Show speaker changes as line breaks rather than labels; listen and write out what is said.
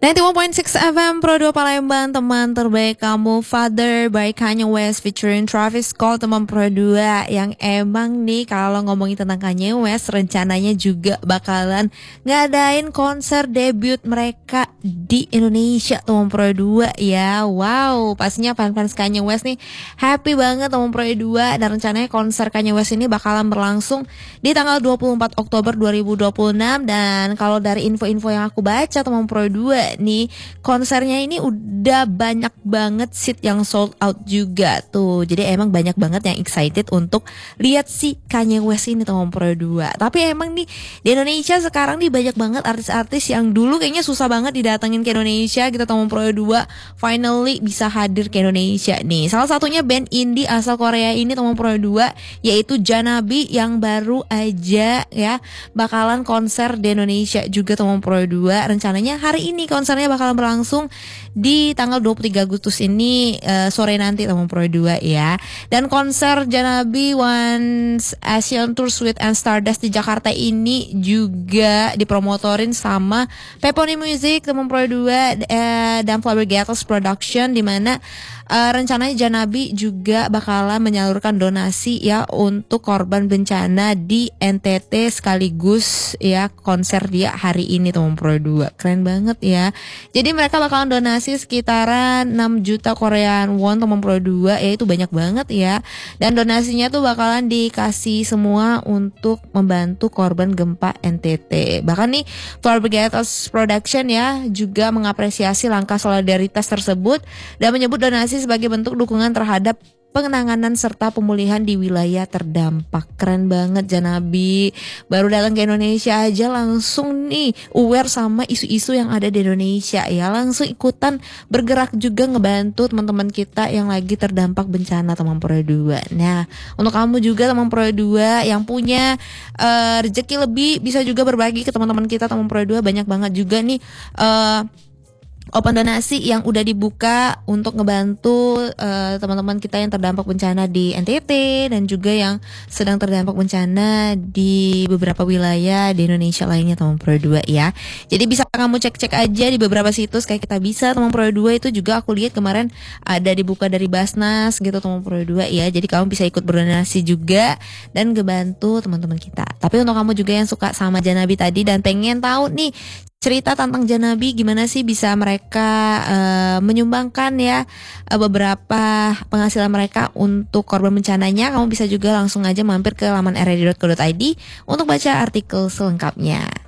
91.6 FM Pro 2 Palembang, teman terbaik kamu. Father by Kanye West featuring Travis Scott, teman Pro 2. Yang emang nih kalau ngomongin tentang Kanye West, rencananya juga bakalan ngadain konser debut mereka di Indonesia, teman Pro 2 ya. Wow, pastinya fans-fans Kanye West nih happy banget, teman Pro 2. Dan rencananya konser Kanye West ini bakalan berlangsung di tanggal 24 Oktober 2026. Dan kalau dari info-info yang aku baca, teman Pro 2 nih, konsernya ini udah banyak banget seat yang sold out juga tuh. Jadi emang banyak banget yang excited untuk lihat si Kanye West ini, teman Pro 2. Tapi emang nih di Indonesia sekarang nih banyak banget artis-artis yang dulu kayaknya susah banget didatengin ke Indonesia gitu, teman Pro 2 finally bisa hadir ke Indonesia nih. Salah satunya band indie asal Korea ini, teman Pro 2, yaitu Janabi, yang baru aja ya bakalan konser di Indonesia juga, teman Pro 2. Rencananya hari ini konsernya bakalan berlangsung di tanggal 23 Agustus ini, sore nanti, teman Pro 2 ya. Dan konser Janabi Once Asian Tour Sweet and Stardust di Jakarta ini juga dipromotorin sama Peponi Music, teman Pro 2, dan Flabbergastos Production, di mana rencananya Janabi juga bakalan menyalurkan donasi ya untuk korban bencana di NTT, sekaligus ya konser dia hari ini, teman Pro 2. Keren banget ya. Jadi mereka bakalan donasi sekitaran 6 juta Korean won, teman Pro 2, ya itu banyak banget ya. Dan donasinya tuh bakalan dikasih semua untuk membantu korban gempa NTT. Bahkan nih Flabbergastos Production ya juga mengapresiasi langkah solidaritas tersebut dan menyebut donasi sebagai bentuk dukungan terhadap penanganan serta pemulihan di wilayah terdampak. Keren banget Janabi, baru datang ke Indonesia aja langsung nih aware sama isu-isu yang ada di Indonesia ya, langsung ikutan bergerak juga ngebantu teman-teman kita yang lagi terdampak bencana, teman Pro 2. Nah, untuk kamu juga teman Pro 2 yang punya rezeki lebih, bisa juga berbagi ke teman-teman kita, teman Pro 2. Banyak banget juga nih open donasi yang udah dibuka untuk ngebantu teman-teman kita yang terdampak bencana di NTT dan juga yang sedang terdampak bencana di beberapa wilayah di Indonesia lainnya, teman Pro 2 ya. Jadi bisa kamu cek-cek aja di beberapa situs kayak Kita Bisa, teman Pro 2. Itu juga aku lihat kemarin ada dibuka dari Basnas gitu, teman Pro 2 ya. Jadi kamu bisa ikut berdonasi juga dan ngebantu teman-teman kita. Tapi untuk kamu juga yang suka sama Janabi tadi dan pengen tahu nih cerita tentang Janabi, gimana sih bisa mereka menyumbangkan ya beberapa penghasilan mereka untuk korban bencananya, kamu bisa juga langsung aja mampir ke laman rri.co.id untuk baca artikel selengkapnya.